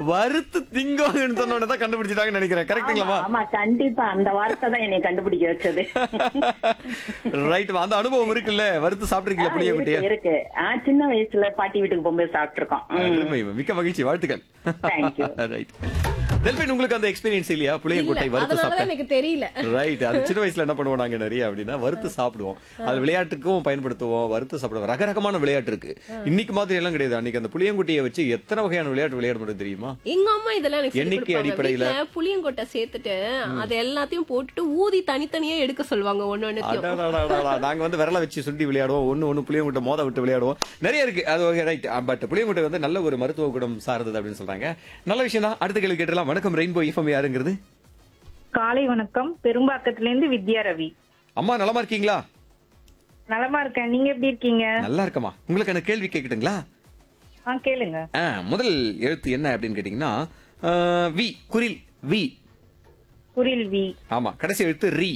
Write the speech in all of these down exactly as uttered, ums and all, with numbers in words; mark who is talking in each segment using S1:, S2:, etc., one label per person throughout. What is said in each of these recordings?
S1: வறுத்து திங்குவாங்கன்னு சொன்ன உடனே தான் கண்டுபிடிச்சிட்டாங்கன்னு நினைக்கிறேன். கரெக்ட்டுங்களாமா?
S2: ஆமா கண்டிப்பா அந்த வார்த்தை தான் என்னை கண்டுபிடிக்க வச்சது.
S1: ரைட். அந்த அனுபவம் இருக்குல்ல, வறுத்து சாப்பிட்டுருக்கீங்களா புளியங்குட்டிய?
S2: இருக்கு, இருக்கு. ஆ, சின்ன வயசுல பாட்டி வீட்டுக்கு போகும்போது சாப்பிட்டுருக்கோம்.
S1: அருமை. மிக்க மகிழ்ச்சி, வாழ்த்துக்கள்.
S2: தேங்க்யூ.
S1: ரைட். டெல்பின், உங்களுக்கு அந்த எக்ஸ்பீரியன்ஸ் இல்லையா? புளியங்கொட்டை வறுத்து
S3: அதனால
S1: சாப்பிட்டேன்.
S3: எனக்கு தெரியல.
S1: ரைட். அது சின்ன வயசுல என்ன பண்ணுவோம் நாங்க நிறைய அப்படின்னா வறுத்து சாப்பிடுவோம். அது விளையாட்டுக்கும் பயன்படுத்துவோம், வறுத்து சாப்பிடுவோம். ரகரகமான விளையாட்டு இருக்கு. இன்னைக்கு மாதிரி எல்லாம் கிடையாது. அன்னைக்கு அந்த புளியங்குட்டியை வச்சு எத்தனை வகையான விளையாட்டு விளையாட முடியும் தெரியுமா?
S3: எங்க அம்மா இதெல்லாம் எனக்கு சொல்லிக்
S1: எண்ணிக்கை
S3: கொடுப்பாங்க.
S1: அடிப்படையில.
S3: வீட்ல புளியங்கொட்டை சேர்த்துட்டு அது எல்லாத்தையும் போட்டுட்டு ஊதி தனித்தனியா எடுக்க சொல்லுவாங்க ஒண்ணு ஒண்ணுத்தையும்.
S1: அடடடடடா. நாங்க வந்து விரல வச்சு சுண்டி விளையாடுவோம். ஒண்ணு ஒண்ணு புளியங்குட்டை மோத விட்டு விளையாடுவோம். நிறைய இருக்கு. அது ரைட். பட் புளியங்குட்டை வந்து நல்ல ஒரு மருத்துவ குணம் சார்ந்தது அப்படின்னு சொல்றாங்க. நல்ல விஷயம் தான். அடுத்த கேள்வி கேட்டலாம். வணக்கம் ரெயின்போ எஃப்எம், யாருங்கிறது?
S4: காலை வணக்கம். பெரும்பாக்கத்துல இருந்து வித்யா ரவி.
S1: அம்மா நலமா இருக்கீங்களா?
S4: நலமா இருக்கேன். நீங்க எப்படி இருக்கீங்க?
S1: நல்லா இருக்கமா. உங்களுக்கு அந்த கேள்வி கேட்கட்டுங்களா?
S4: ஆ, கேளுங்க.
S1: ஆ, முதல் எழுத்து என்ன அப்படின்னு கேட்டீங்கன்னா ஆ, வி, குரில் வி.
S4: குரில் வி.
S1: ஆமா. கடைசி எழுத்து ரி.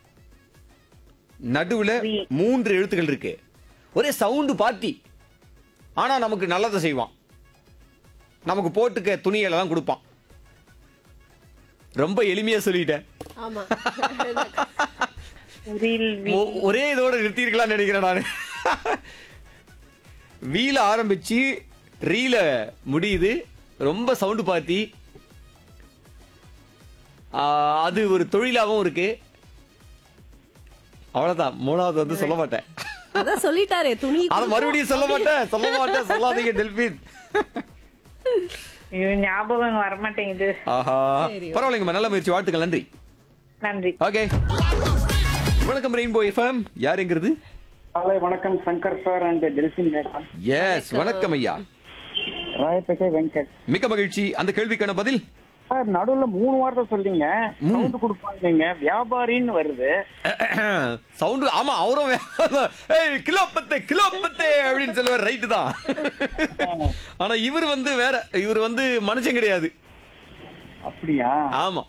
S1: நடுவுல
S4: ரி.
S1: மூன்று எழுத்துக்கள் இருக்கு. ஒரே சவுண்டு பார்ட்டி. ஆனா நமக்கு நல்லதை செய்வான். நமக்கு போட்டுக்க துணியெல்லாம் கொடுப்பான். ரொம்ப எளிமையா சொல்லிட்டேன்.
S3: ஆமா.
S4: குரில் வி.
S1: ஒ- ஒரே இதோட நிறுத்திருக்கலாம்னு நினைக்கிறேன் நானு. வீல ஆரம்பிச்சு ரீல முடியுது. ரொம்ப சவுண்டு பார்த்தி. ஆ, அது ஒரு தொழிலாவும் இருக்கு. அவ்வளவுதான். மூணாவது வந்து சொல்ல மாட்டேன்.
S3: அதான் சொல்லிட்டாரே துணி.
S1: அத மறுபடியும் சொல்ல மாட்டேன். சொல்ல மாட்டேன். சொல்லாதீங்க டெல்பின்.
S4: ஐயோ, ஞாபகம் வரமாட்டேங்குது.
S1: ஆஹா. பரவாயில்லைங்கம்மா. நல்ல முயற்சி. வாழ்த்துக்கள். நன்றி.
S4: நன்றி.
S1: ஓகே. வணக்கம் ரெயின்போ எஃப்எம், யாருங்கிறது?
S5: ஹலோ, வணக்கம் Shankar sir and Delphin madam.
S1: S, வணக்கம் ஐயா.
S5: ராயப்பேட்டை வெங்கட்.
S1: மிக்க மகிழ்ச்சி. அந்த கேள்விக்கான பதில்
S5: சார், நடுவுல மூணு வார்த்தை சொல்றீங்க. சவுண்ட் கொடுப்பாங்க, வியாபாரின்னு வருது.
S1: சவுண்ட். ஆமா, அவரும் ஏய் கிலோ பத்து கிலோ பத்து அப்படின்னு சொல்லுவார். ரைட்டு தான். ஆனா இவர் வந்து வேற. இவர் வந்து மனுஷன் கிடையாது.
S5: அப்படியா?
S1: ஆமா,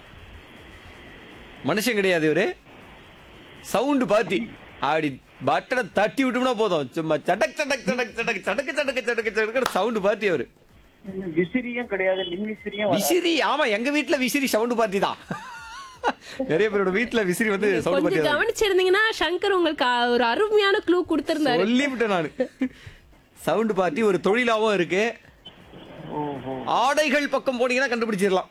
S1: மனுஷன் கிடையாது இவரு. சவுண்ட் பார்த்தி அப்படி பட்டனை தட்டி விட்டோம்னா போதும். சும்மா சடக் சடக் சடக் சடக் சடக்கு சடக்கு சடக்கு சடக்கு சவுண்ட் பார்த்தி அவரு.
S5: விசிறியும் கிடையாது, மின் விசிறியும் வராது.
S1: விசிறி. ஆமா, எங்க வீட்டுல விசிறி சவுண்ட் பார்த்தி தான். நிறைய பேரோட வீட்டுல விசிறி வந்து சவுண்ட்
S3: கொஞ்சம்
S1: பார்த்தி.
S3: கவனிச்சிருந்தீங்கன்னா சங்கர் உங்களுக்கு அ- ஒரு அருமையான க்ளூ கொடுத்திருந்தாரு.
S1: சொல்லிவிட்டேன் நானு. சவுண்ட் பார்ட்டி ஒரு தொழிலாவும் இருக்கு.
S5: ஓஹோ.
S1: ஆடைகள் பக்கம் போனீங்கன்னா கண்டுபிடிச்சிடலாம்.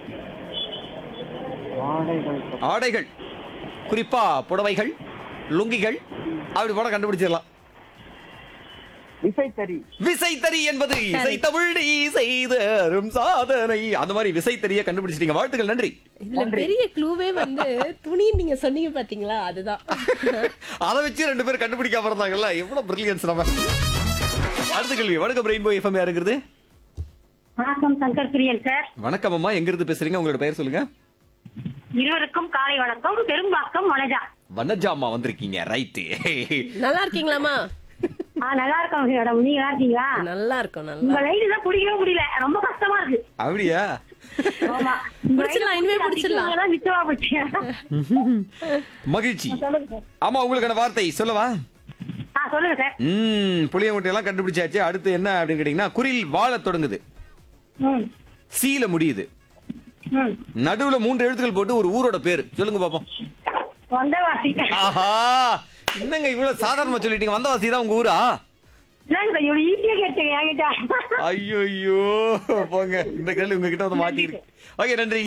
S5: ஆடைகள்.
S1: ஆடைகள் குறிப்பா புடவைகள், லுங்கிகள் அப்படி போனா கண்டுபிடிச்சிடலாம்.
S5: விசைத்தறி.
S1: விசைத்தறி என்பது இசை தமிழ் நீ செய்தரும் சாதனை. அந்த மாதிரி விசைத்தறியை கண்டுபிடிச்சிட்டீங்க. வாழ்த்துக்கள். நன்றி.
S3: இதுல பெரிய க்ளூவே வந்து துணி நீங்க சொன்னீங்க பாத்தீங்களா, அதுதான்.
S1: அதை வச்சு ரெண்டு பேரும் கண்டுபிடிக்காம இருந்தாங்கல்ல. எவ்வளவு பிரில்லியன்ஸ் நம்ம. அடுத்த கேள்வி. வணக்கம் ரெயின்போ எஃப்எம், யாருங்கிறது?
S2: வணக்கம் சங்கர் பிரியன் சார்.
S1: வணக்கம் அம்மா. எங்க இருந்து பேசுறீங்க? உங்களோட பெயர் சொல்லுங்க.
S2: இருவருக்கும் காலை வணக்கம். பெரும்பாக்கம் வனஜா.
S1: வனஜா அம்மா வந்திருக்கீங்க. ரைட்டு.
S3: நல்லா இருக்கீங்களாமா?
S2: ஆ, நல்லா இருக்கோம் மேடம். நீங்க நல்லா இருக்கீங்களா?
S3: நல்லா இருக்கும்.
S2: உங்க
S3: நல்லா
S2: லைன் தான் பிடிக்கவே முடியல. ரொம்ப கஷ்டமா இருக்கு.
S1: அப்படியா?
S2: ஆமா.
S3: பிடிச்சிடலாம், இனிமே பிடிச்சிடலாம்.
S2: அதெல்லாம் மிச்சமா போச்சு.
S1: மகிழ்ச்சி.
S2: சொல்லுங்க சார்.
S1: ஆமா, உங்களுக்கான வார்த்தை சொல்லவா?
S2: ஆ, சொல்லுங்க சார்.
S1: ம் புளியங்குட்டை எல்லாம் கண்டுபிடிச்சாச்சு. அடுத்து என்ன அப்படின்னு கேட்டீங்கன்னா குரில் வாழ தொடங்குது.
S2: ம்.
S1: சீல முடியுது.
S2: ம்.
S1: நடுவுல மூன்று எழுத்துக்கள் போட்டு ஒரு ஊரோட பேரு சொல்லுங்க பாப்போம்.
S2: வந்தவாசி.
S1: ஆஹா, என்னங்க இவ்வளவு சாதாரணமா சொல்லிட்டீங்க? வந்தவாசி தான் உங்க ஊரா?
S2: என்னங்க சார் இவ்வளவு ஈஸியா கேட்டீங்க என்கிட்ட?
S1: ஐயோ போங்க. இந்த கேள்வி உங்ககிட்ட வந்து மாட்டிருக்கு. ஓகே, நன்றி.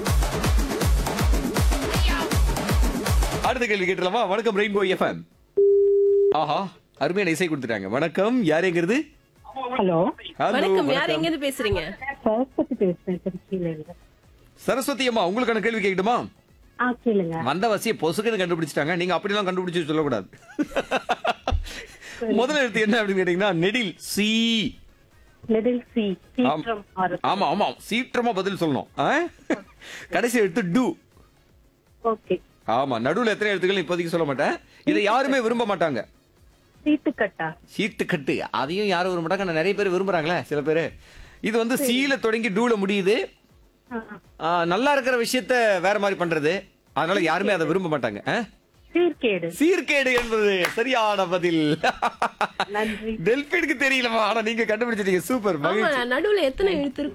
S1: அடுத்த கேள்வி கேட்டலாமா? வணக்கம் ரெயின்போ எஃப்எம். ஆஹா, அருமையான இசை கொடுத்துட்டாங்க. வணக்கம், யாருங்கிறது?
S4: ஹலோ.
S1: ஹலோ,
S3: வணக்கம். யார்
S1: வணக்கம்.
S3: எங்க இருந்து பேசுறீங்க?
S4: சரஸ்வதி பேசுறேன், திருச்சியில இருந்து.
S1: சரஸ்வதி அம்மா, உங்களுக்கான கேள்வி கேட்கட்டுமா?
S4: ஆ, கேளுங்க.
S1: வந்தவாசியை பொசுக்குன்னு கண்டுபிடிச்சிட்டாங்க. நீங்க அப்படிலாம் கண்டுபிடிச்சு சொல்லக்கூடாது. முதல் எழுத்து என்ன அப்படின்னு கேட்டீங்கன்னா நெடில் சி.
S4: Little C. சீற்றம். ஆறு.
S1: ஆமா ஆமா, சீக்கிரமா பதில் சொல்லணும். ஆ? கடைசி எழுத்து டு.
S4: ஓகே.
S1: ஆமா, நடுவுல எத்தனை எழுத்துக்கள் இப்போதைக்கு சொல்ல மாட்டேன். இதை யாருமே விரும்ப மாட்டாங்க.
S4: சீட்டுக்கட்டா.
S1: சீட்டு கட்டு, அதையும் யாரும் விரும்ப மாட்டாங்க. ஆனா நிறைய பேர் விரும்புறாங்களே சில பேரு. இது வந்து சீல தொடங்கி டூல முடியுது. ஆ, நல்லா இருக்கிற விஷயத்த வேற மாதிரி பண்றது. அதனால யாருமே அதை விரும்ப மாட்டாங்க. ஆ?
S4: சீர்கேடு.
S1: சீர்கேடு என்பது சரியான பதில்.
S4: நன்றி.
S1: டெல்பினுக்கு தெரியலமா, ஆனா நீங்க கண்டுபிடிச்சிட்டீங்க. சூப்பர்,
S3: ஆமா,
S1: மகிழ்ச்சி.
S3: நடுவுல எத்தனை எழுத்து இருக்கு?